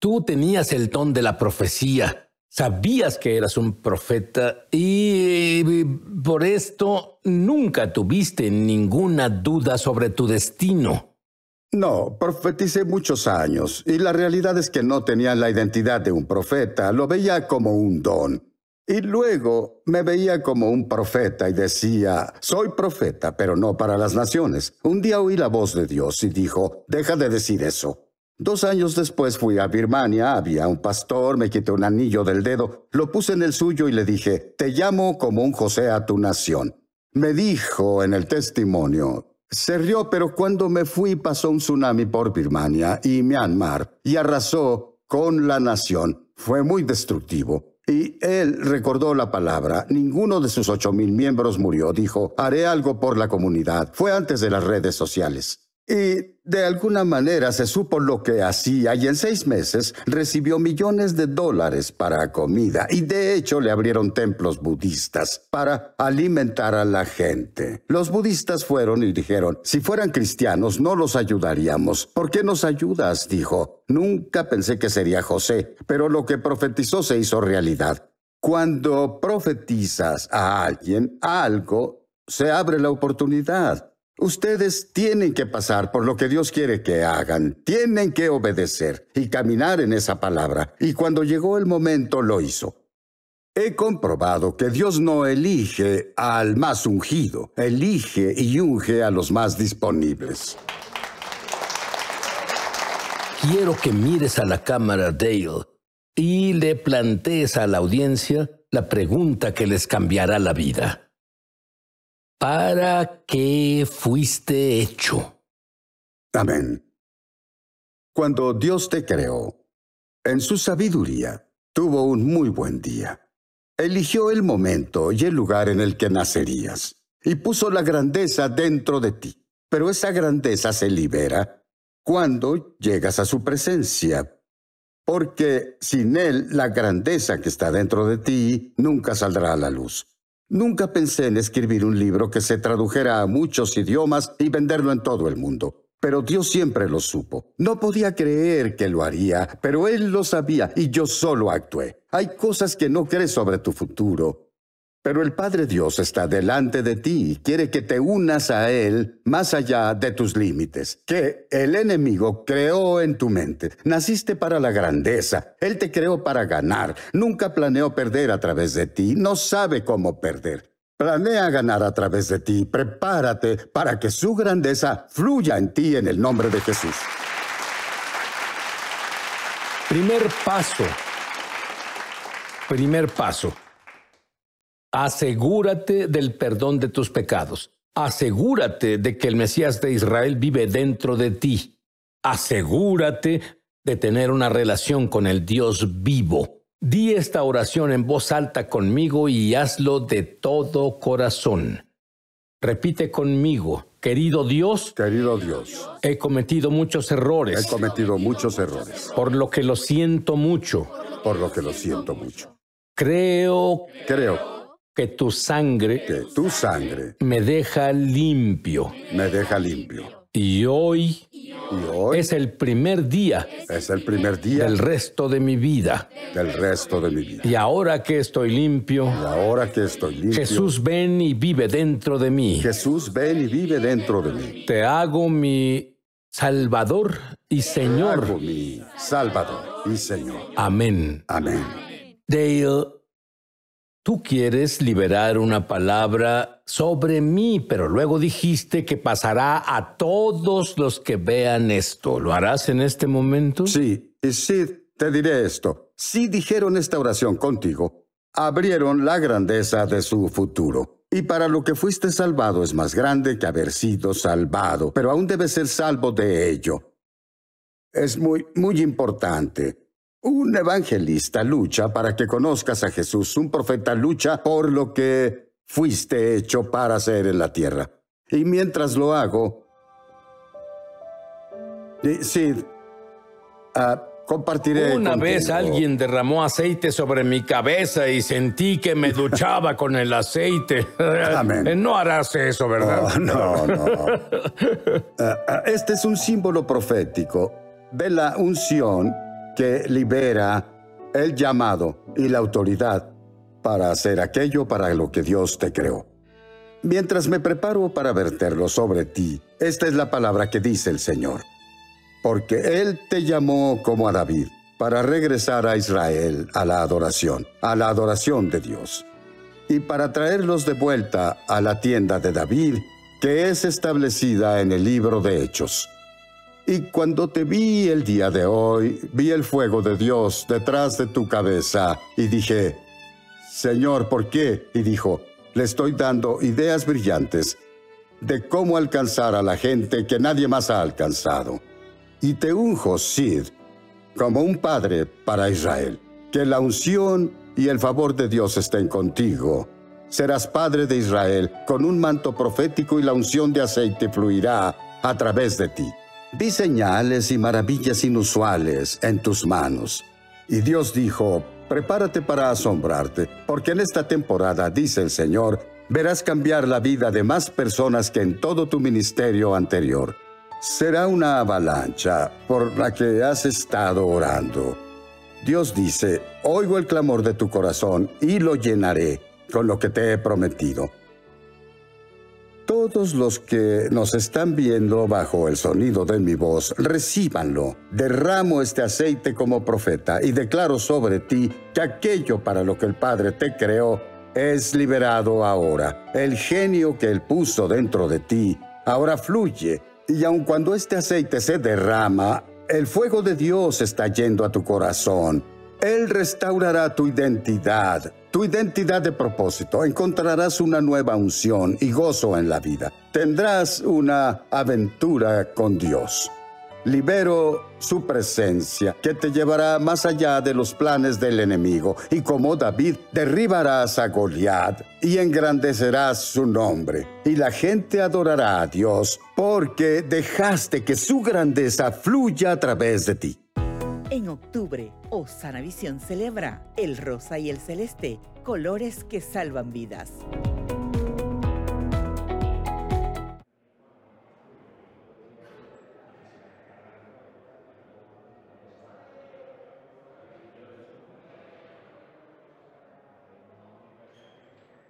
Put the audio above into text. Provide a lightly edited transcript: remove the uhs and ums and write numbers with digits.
tú tenías el don de la profecía. Sabías que eras un profeta y por esto nunca tuviste ninguna duda sobre tu destino. No, profeticé muchos años y la realidad es que no tenía la identidad de un profeta. Lo veía como un don. Y luego me veía como un profeta y decía, soy profeta, pero no para las naciones. Un día oí la voz de Dios y dijo, deja de decir eso. 2 años después fui a Birmania, había un pastor, me quité un anillo del dedo, lo puse en el suyo y le dije, te llamo como un José a tu nación. Me dijo en el testimonio, se rió, pero cuando me fui pasó un tsunami por Birmania y Myanmar y arrasó con la nación. Fue muy destructivo. Y él recordó la palabra. Ninguno de sus 8,000 miembros murió. Dijo, haré algo por la comunidad. Fue antes de las redes sociales. Y de alguna manera se supo lo que hacía y en 6 meses recibió millones de dólares para comida. Y de hecho le abrieron templos budistas para alimentar a la gente. Los budistas fueron y dijeron, si fueran cristianos no los ayudaríamos. ¿Por qué nos ayudas? Dijo. Nunca pensé que sería José, pero lo que profetizó se hizo realidad. Cuando profetizas a alguien, a algo, se abre la oportunidad. Ustedes tienen que pasar por lo que Dios quiere que hagan. Tienen que obedecer y caminar en esa palabra. Y cuando llegó el momento, lo hizo. He comprobado que Dios no elige al más ungido. Elige y unge a los más disponibles. Quiero que mires a la cámara, Dale, y le plantees a la audiencia la pregunta que les cambiará la vida. ¿Para qué fuiste hecho? Amén. Cuando Dios te creó, en su sabiduría, tuvo un muy buen día. Eligió el momento y el lugar en el que nacerías y puso la grandeza dentro de ti. Pero esa grandeza se libera cuando llegas a su presencia. Porque sin Él, la grandeza que está dentro de ti nunca saldrá a la luz. Nunca pensé en escribir un libro que se tradujera a muchos idiomas y venderlo en todo el mundo. Pero Dios siempre lo supo. No podía creer que lo haría, pero Él lo sabía y yo solo actué. Hay cosas que no crees sobre tu futuro. Pero el Padre Dios está delante de ti y quiere que te unas a Él más allá de tus límites, que el enemigo creó en tu mente. Naciste para la grandeza. Él te creó para ganar. Nunca planeó perder a través de ti. No sabe cómo perder. Planea ganar a través de ti. Prepárate para que su grandeza fluya en ti en el nombre de Jesús. Primer paso. Asegúrate del perdón de tus pecados. Asegúrate de que el Mesías de Israel vive dentro de ti. Asegúrate de tener una relación con el Dios vivo. Di esta oración en voz alta conmigo y hazlo de todo corazón. Repite conmigo. Querido Dios, he cometido muchos errores. Por lo que lo siento mucho. Creo que tu sangre me deja limpio. Y hoy es el primer día del resto de mi vida. Y ahora que estoy limpio, Jesús, ven y vive dentro de mí. Te hago mi Salvador y Señor. Amén. Dale, tú quieres liberar una palabra sobre mí, pero luego dijiste que pasará a todos los que vean esto. ¿Lo harás en este momento? Sí, y Sid, te diré esto. Si dijeron esta oración contigo, abrieron la grandeza de su futuro. Y para lo que fuiste salvado es más grande que haber sido salvado, pero aún debes ser salvo de ello. Es muy importante. Un evangelista lucha para que conozcas a Jesús. Un profeta lucha por lo que fuiste hecho para hacer en la tierra. Y mientras lo hago, Sid, compartiré Una contigo. vez alguien derramó aceite sobre mi cabeza y sentí que me duchaba con el aceite. Amén. No harás eso, ¿verdad? No. Este es un símbolo profético de la unción que libera el llamado y la autoridad para hacer aquello para lo que Dios te creó. Mientras me preparo para verterlo sobre ti, esta es la palabra que dice el Señor. Porque Él te llamó como a David, para regresar a Israel a la adoración de Dios, y para traerlos de vuelta a la tienda de David, que es establecida en el libro de Hechos. Y cuando te vi el día de hoy, vi el fuego de Dios detrás de tu cabeza, y dije, Señor, ¿por qué? Y dijo, le estoy dando ideas brillantes de cómo alcanzar a la gente que nadie más ha alcanzado. Y te unjo, Sid, como un padre para Israel. Que la unción y el favor de Dios estén contigo. Serás padre de Israel con un manto profético y la unción de aceite fluirá a través de ti. Vi señales y maravillas inusuales en tus manos. Y Dios dijo, prepárate para asombrarte, porque en esta temporada, dice el Señor, verás cambiar la vida de más personas que en todo tu ministerio anterior. Será una avalancha por la que has estado orando. Dios dice, oigo el clamor de tu corazón y lo llenaré con lo que te he prometido. Todos los que nos están viendo bajo el sonido de mi voz, recíbanlo. Derramo este aceite como profeta y declaro sobre ti que aquello para lo que el Padre te creó es liberado ahora. El genio que Él puso dentro de ti ahora fluye. Y aun cuando este aceite se derrama, el fuego de Dios está yendo a tu corazón. Él restaurará tu identidad de propósito. Encontrarás una nueva unción y gozo en la vida. Tendrás una aventura con Dios. Libero su presencia, que te llevará más allá de los planes del enemigo. Y como David, derribarás a Goliat y engrandecerás su nombre. Y la gente adorará a Dios, porque dejaste que su grandeza fluya a través de ti. En octubre, Osana Visión celebra el rosa y el celeste, colores que salvan vidas.